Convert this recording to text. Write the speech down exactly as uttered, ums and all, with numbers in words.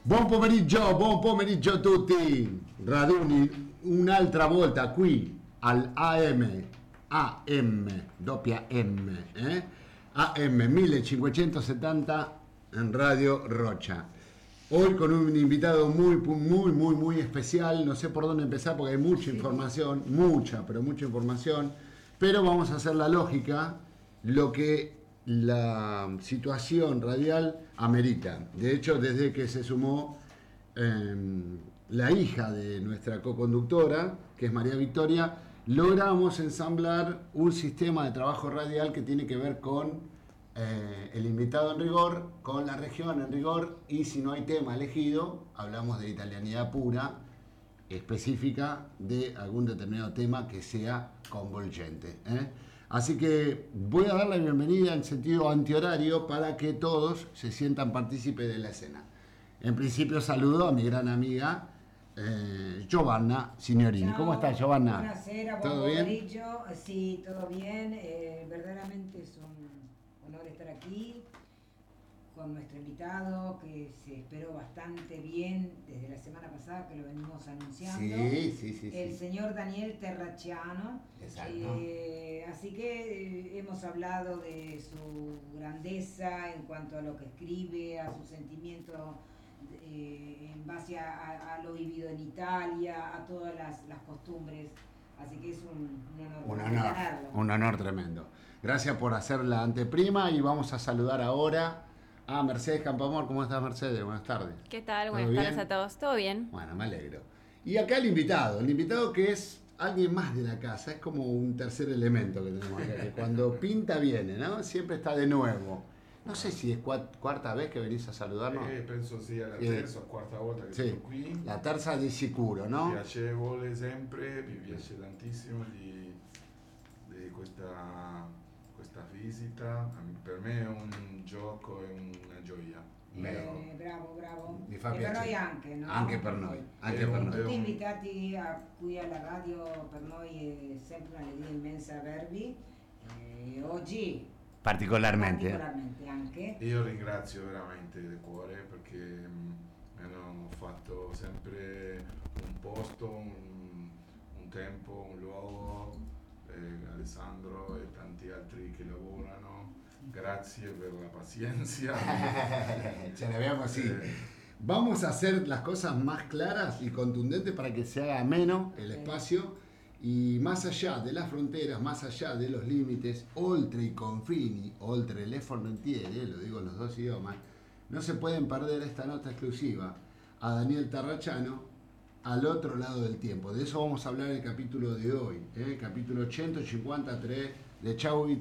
Buon pomeriggio, buon pomeriggio a tutti. Raduni un'altra volta qui al A M, A M, doppia M, eh? A M millecinquecentosettanta en Radio Rocha. Hoy con un invitado muy, muy, muy, muy especial. No sé por dónde empezar porque hay mucha información, mucha, pero mucha información. Pero vamos a hacer la lógica, lo que la situación radial amerita. De hecho, desde que se sumó eh, la hija de nuestra coconductora, que es María Victoria, logramos ensamblar un sistema de trabajo radial que tiene que ver con eh, el invitado en rigor, con la región en rigor, y si no hay tema elegido, hablamos de italianidad pura, específica de algún determinado tema que sea convolgente, ¿eh? Así que voy a dar la bienvenida en sentido antihorario para que todos se sientan partícipes de la escena. En principio saludo a mi gran amiga eh, Giovanna Signorini. Ciao. ¿Cómo estás, Giovanna? Buonasera, buon ¿Todo bien? pomeriggio. Sí, todo bien. Eh, verdaderamente es un honor estar aquí con nuestro invitado, que se esperó bastante bien desde la semana pasada, que lo venimos anunciando. Sí, sí, sí. El sí. señor Daniel Terracciano. Exacto. Eh, así que eh, hemos hablado de su grandeza en cuanto a lo que escribe, a su sentimiento eh, en base a, a, a lo vivido en Italia, a todas las, las costumbres. Así que es un, un honor. Un honor, un honor tremendo. Gracias por hacer la anteprima y vamos a saludar ahora a Mercedes Campamor. ¿Cómo estás, Mercedes? Buenas tardes. ¿Qué tal? ¿Todo Buenas tardes bien? a todos. ¿Todo bien? Bueno, me alegro. Y acá el invitado, el invitado que es alguien más de la casa, es como un tercer elemento que tenemos acá, que cuando pinta viene, ¿no? Siempre está de nuevo. No sé si es cuat- cuarta vez che venís a saludarnos. Eh, penso sia la Eh, terza o quarta volta che sì, sono qui. la terza di sicuro, no? Piacevole sempre, mi piace tantissimo di, di questa, questa visita. Per me è un gioco, è una gioia. Eh, bravo, bravo. Mi fa e per piacere. noi anche, no? Anche per noi, anche Eh, per un- noi. Tutti invitati a, qui alla radio, per noi è sempre un'allegria immensa avervi. E oggi Particolarmente. particolarmente anche. Io ringrazio veramente di cuore perché mh, mi hanno fatto sempre un posto, un, un tempo, un luogo, eh, Alessandro e tanti altri che lavorano. Grazie per la paciencia. Se la veamos así. Eh, Vamos a hacer las cosas más claras y contundentes para que se haga ameno el espacio y más allá de las fronteras, más allá de los límites, oltre i confini, oltre le frontiere, lo digo en los dos idiomas, no se pueden perder esta nota exclusiva a Daniel Terracciano al otro lado del tiempo. De eso vamos a hablar en el capítulo de hoy, ¿eh? Capítulo ciento cincuantatré de Ciao Italia.